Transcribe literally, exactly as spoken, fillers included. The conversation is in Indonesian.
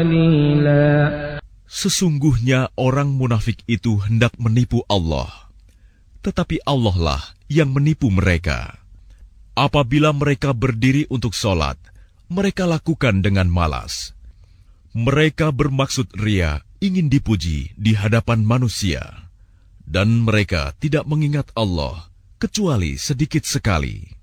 Sesungguhnya orang munafik itu hendak menipu Allah, tetapi Allah lah yang menipu mereka. Apabila mereka berdiri untuk sholat, mereka lakukan dengan malas. Mereka bermaksud ria, ingin dipuji di hadapan manusia. Dan mereka tidak mengingat Allah, kecuali sedikit sekali.